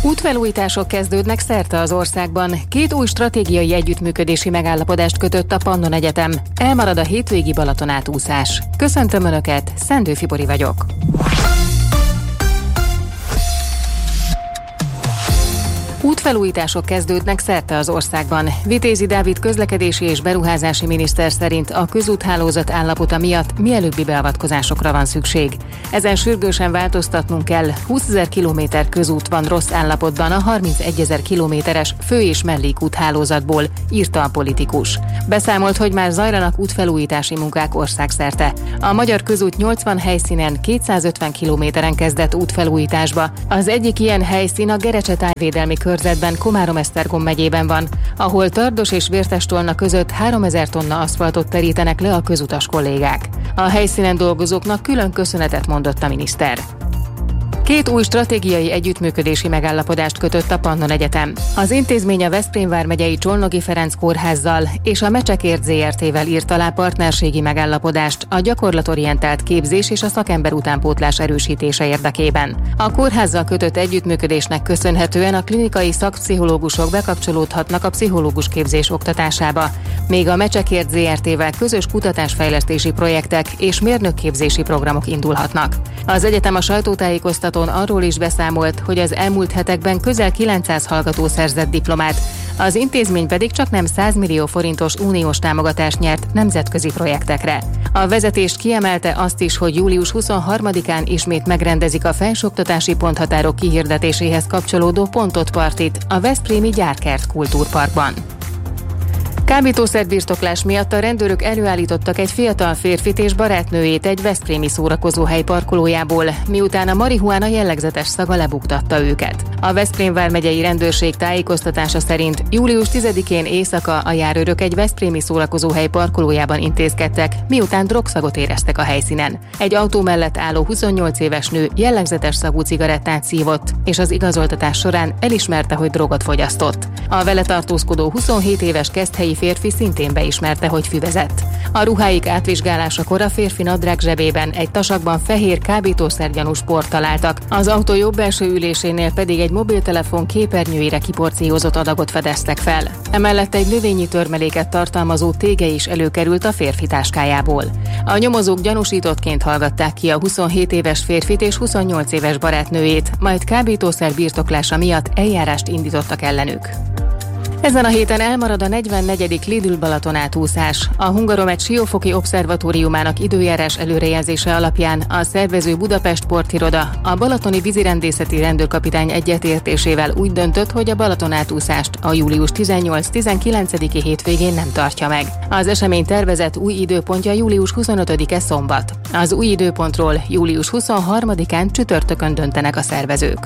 Útfelújítások kezdődnek szerte az országban. 2 új stratégiai együttműködési megállapodást kötött a Pannon Egyetem. Elmarad a hétvégi Balatonátúszás. Köszöntöm Önöket, Szendő Fibori vagyok. Útfelújítások kezdődnek szerte az országban. Vitézi Dávid közlekedési és beruházási miniszter szerint a közúthálózat állapota miatt mielőbbi beavatkozásokra van szükség. Ezen sürgősen változtatnunk kell, 20 000 kilométer közút van rossz állapotban a 31 000 kilométeres fő- és mellékúthálózatból, írta a politikus. Beszámolt, hogy már zajlanak útfelújítási munkák országszerte. A magyar közút 80 helyszínen 250 kilométeren kezdett útfelújításba. Az egyik ilyen helyszín a Gerecse tájvédelmi körzetben Komárom-Esztergom megyében van, ahol Tardos és Vértestolna között 3000 tonna aszfaltot terítenek le a közutas kollégák. A helyszínen dolgozóknak külön köszönetet mondott a miniszter. 2 új stratégiai együttműködési megállapodást kötött a Pannon Egyetem. Az intézmény a Veszprém vármegyei Csolnogi Ferenc kórházzal és a Mecsekért Zrt-vel írt alá partnerségi megállapodást a gyakorlatorientált képzés és a szakember utánpótlás erősítése érdekében. A kórházzal kötött együttműködésnek köszönhetően a klinikai szakpszichológusok bekapcsolódhatnak a pszichológus képzés oktatásába, míg a Mecsekért Zrt-vel közös kutatásfejlesztési projektek és mérnökképzési programok indulhatnak. Az egyetem a sajtótájékoztatón arról is beszámolt, hogy az elmúlt hetekben közel 900 hallgató szerzett diplomát, az intézmény pedig csaknem 100 millió forintos uniós támogatást nyert nemzetközi projektekre. A vezetést kiemelte azt is, hogy július 23-án ismét megrendezik a felsőoktatási ponthatárok kihirdetéséhez kapcsolódó pontot partit a Veszprémi Gyárkert Kultúrparkban. Kábítószerbirtoklás miatt a rendőrök előállítottak egy fiatal férfit és barátnőjét egy veszprémi szórakozóhely parkolójából, miután a marihuána jellegzetes szaga lebuktatta őket. A Veszprém vármegyei rendőrség tájékoztatása szerint július 10-én éjszaka a járőrök egy veszprémi szórakozóhely parkolójában intézkedtek, miután drogszagot éreztek a helyszínen. Egy autó mellett álló 28 éves nő jellegzetes szagú cigarettát szívott, és az igazoltatás során elismerte, hogy drogot fogyasztott. A vele tartózkodó 27 éves keszthelyi férfi szintén beismerte, hogy füvezett. A ruháik átvizsgálásakor a férfi nadrág zsebében egy tasakban fehér kábítószergyanús port találtak, az autó jobb belső ülésénél pedig egy mobiltelefon képernyőire kiporciózott adagot fedeztek fel. Emellett egy növényi törmeléket tartalmazó tége is előkerült a férfi táskájából. A nyomozók gyanúsítottként hallgatták ki a 27 éves férfit és 28 éves barátnőjét, majd kábítószer birtoklása miatt eljárást indítottak ellenük. Ezen a héten elmarad a 44. Lidl Balatonátúszás. A Hungaromed Siófoki Obszervatóriumának időjárás előrejelzése alapján a szervező Budapest Portiroda a balatoni vízirendészeti rendőrkapitány egyetértésével úgy döntött, hogy a Balatonátúszást a július 18-19-i hétvégén nem tartja meg. Az esemény tervezett új időpontja július 25-e szombat. Az új időpontról július 23-án csütörtökön döntenek a szervezők.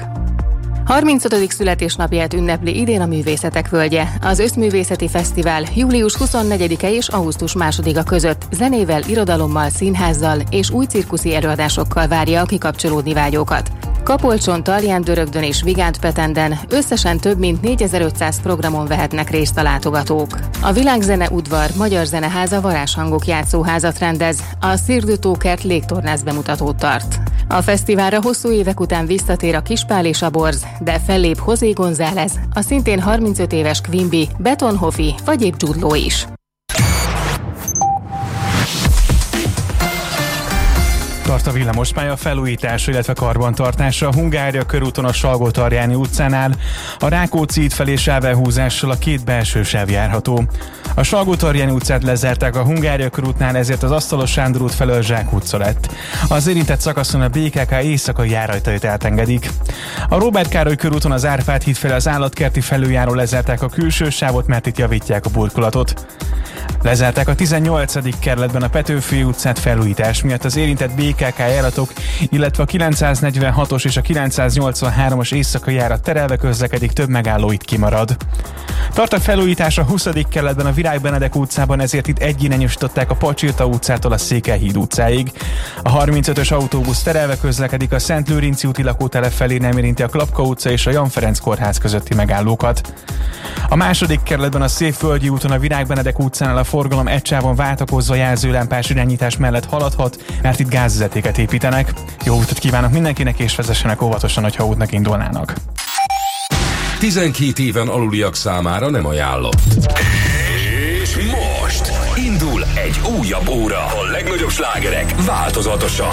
35. születésnapját ünnepli idén a Művészetek Völgye. Az Összművészeti Fesztivál július 24-e és augusztus 2-a között zenével, irodalommal, színházzal és új cirkuszi előadásokkal várja a kikapcsolódni vágyókat. Kapolcson, Tarján-Dörögdön és Vigánt-Petenden összesen több mint 4500 programon vehetnek részt a látogatók. A Világzene Udvar Magyar Zeneháza varázshangok játszóházat rendez, a Cirque du Tókert légtornász bemutatót tart. A fesztiválra hosszú évek után visszatér a Kispál és a Borz, de fellép José González, a szintén 35 éves Quimby, Betonhoffi vagy épp Jude Law is. Tart a villamospálya felújítása, illetve karbantartása a Hungária körúton a Salgótarjáni utcánál, a Rákóczi híd felé sávelhúzással a 2 belső sáv járható. A Salgótarjáni utcát lezárták a Hungária körútnál, ezért az Asztalos Sándor út felől Zsák utca lett. Az érintett szakaszon a BKK éjszakai járatait átengedik. A Róbert Károly körúton az Árpád híd felé az Állatkerti felüljárón lezárták a külső sávot, mert itt javítják a burkolatot. Lezárták a 18. kerületben a Petőfi utcát felújítás miatt. Az érintett BKK járatok, illetve a 946-os és a 983-as éjszakai járat terelve közlekedik, több megálló itt kimarad. Tart a felújítás a 20. kerületben a Virág Benedek utcában, ezért itt egyirányosították a Pacsirta utcától a Székelyhíd utcáig. A 35-ös autóbusz terelve közlekedik, a Szent Lőrinci úti lakótelep felé nem érinti a Klapka utca és a Jan Ferenc kórház közötti megállókat. A 2. kerületben a Szépvölgyi úton a Virág Benedek utcánál a forgalom egy sávon váltakozva jelzőlámpás irányítás mellett haladhat, mert itt gázvezetéket építenek. Jó utat kívánok mindenkinek, és vezessenek óvatosan, hogyha útnak indulnának. 12 éven aluliak számára nem ajánlott. És most indul egy újabb óra. A legnagyobb slágerek változatosan.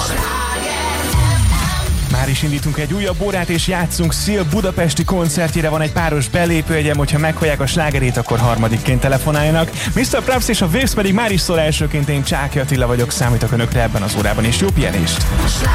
Már is indítunk egy újabb órát, és játszunk. Szil budapesti koncertjére van egy páros belépőjegyem, hogyha meghallják a slágerét, akkor harmadikként telefonáljanak. Mr. Props és a Waves pedig már is szól elsőként. Én Csáky Attila vagyok, számítok önökre ebben az órában, és jó pihenést!